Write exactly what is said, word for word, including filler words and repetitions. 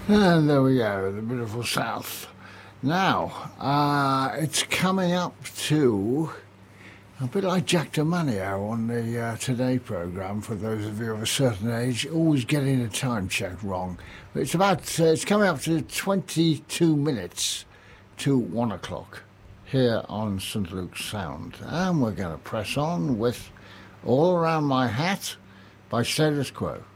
And there we go, the beautiful South. Now, uh, it's coming up to a bit like Jack DeManio on the uh, Today programme, for those of you of a certain age, always getting the time check wrong. But it's about, uh, it's coming up to twenty-two minutes to one o'clock here on Saint Luke's Sound. And we're going to press on with All Around My Hat by Status Quo.